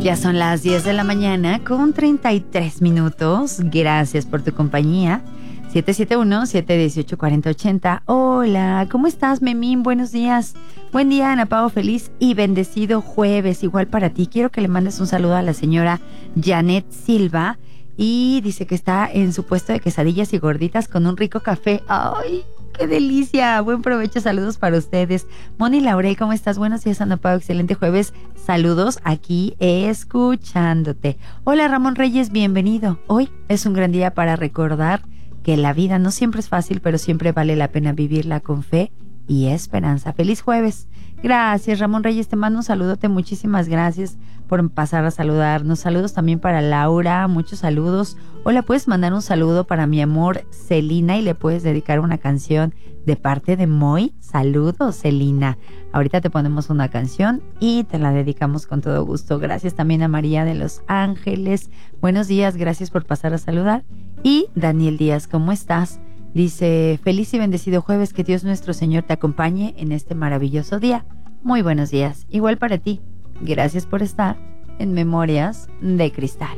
Ya son las 10 de la mañana con 33 minutos. Gracias por tu compañía. 771-718-4080. Hola, ¿cómo estás, Memín? Buenos días. Buen día, Ana Pao. Feliz y bendecido jueves. Igual para ti. Quiero que le mandes un saludo a la señora Janet Silva. Y dice que está en su puesto de quesadillas y gorditas con un rico café. ¡Ay, qué delicia! Buen provecho, saludos para ustedes. Moni Laurel, ¿cómo estás? Buenos días, Ana Pao. Excelente jueves. Saludos aquí escuchándote. Hola, Ramón Reyes, bienvenido. Hoy es un gran día para recordar que la vida no siempre es fácil, pero siempre vale la pena vivirla con fe y esperanza. ¡Feliz jueves! Gracias, Ramón Reyes, te mando un saludote. Muchísimas gracias por pasar a saludarnos. Saludos también para Laura, muchos saludos. Hola, ¿puedes mandar un saludo para mi amor Celina y le puedes dedicar una canción de parte de Moy? Saludos, Celina. Ahorita te ponemos una canción y te la dedicamos con todo gusto. Gracias también a María de Los Ángeles. Buenos días, gracias por pasar a saludar. Y Daniel Díaz, ¿cómo estás? Dice, feliz y bendecido jueves, que Dios nuestro Señor te acompañe en este maravilloso día. Muy buenos días, igual para ti. Gracias por estar en Memorias de Cristal.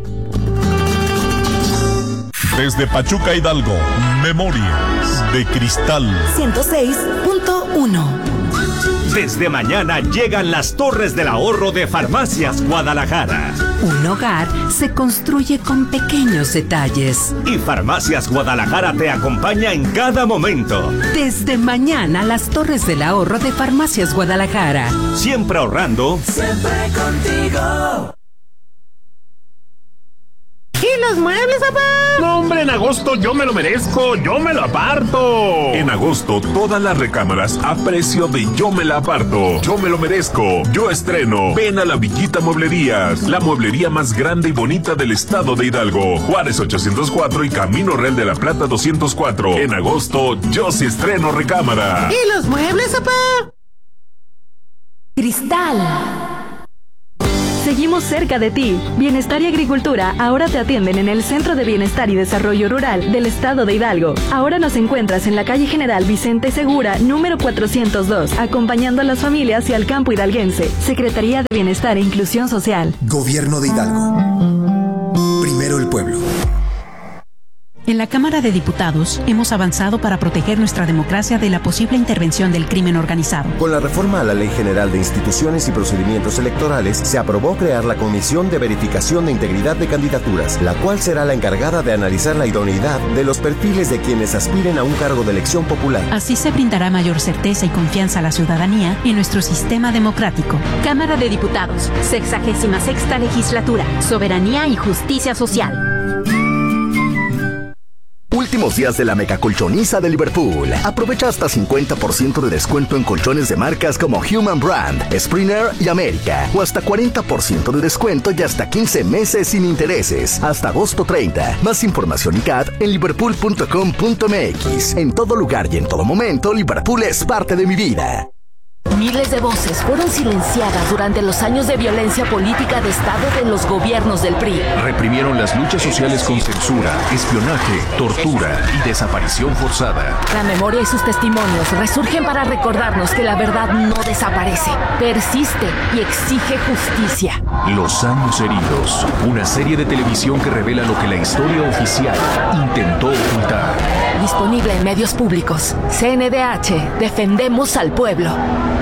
Desde Pachuca, Hidalgo, Memorias de Cristal 106.1. Desde mañana llegan las Torres del Ahorro de Farmacias Guadalajara. Un hogar se construye con pequeños detalles. Y Farmacias Guadalajara te acompaña en cada momento. Desde mañana, las Torres del Ahorro de Farmacias Guadalajara. Siempre ahorrando. Siempre contigo. ¿Y los muebles, papá? No, hombre, en agosto yo me lo merezco, yo me lo aparto. En agosto, todas las recámaras a precio de yo me la aparto. Yo me lo merezco, yo estreno. Ven a la Villita Mueblerías, la mueblería más grande y bonita del estado de Hidalgo. Juárez 804 y Camino Real de la Plata 204. En agosto, yo sí estreno recámara. ¿Y los muebles, papá? Cristal. Seguimos cerca de ti. Bienestar y Agricultura ahora te atienden en el Centro de Bienestar y Desarrollo Rural del Estado de Hidalgo. Ahora nos encuentras en la calle General Vicente Segura, número 402, acompañando a las familias y al campo hidalguense. Secretaría de Bienestar e Inclusión Social. Gobierno de Hidalgo. Primero el pueblo. En la Cámara de Diputados hemos avanzado para proteger nuestra democracia de la posible intervención del crimen organizado. Con la reforma a la Ley General de Instituciones y Procedimientos Electorales, se aprobó crear la Comisión de Verificación de Integridad de Candidaturas, la cual será la encargada de analizar la idoneidad de los perfiles de quienes aspiren a un cargo de elección popular. Así se brindará mayor certeza y confianza a la ciudadanía en nuestro sistema democrático. Cámara de Diputados, 66ª Legislatura, Soberanía y Justicia Social. Últimos días de la megacolchoniza de Liverpool. Aprovecha hasta 50% de descuento en colchones de marcas como Human Brand, Springer y América. O hasta 40% de descuento y hasta 15 meses sin intereses. Hasta agosto 30. Más información y CAT en liverpool.com.mx. En todo lugar y en todo momento, Liverpool es parte de mi vida. Miles de voces fueron silenciadas durante los años de violencia política de Estado de los gobiernos del PRI. Reprimieron las luchas sociales con censura, espionaje, tortura y desaparición forzada. La memoria y sus testimonios resurgen para recordarnos que la verdad no desaparece, persiste y exige justicia. Los años heridos, una serie de televisión que revela lo que la historia oficial intentó ocultar. Disponible en medios públicos. CNDH, defendemos al pueblo.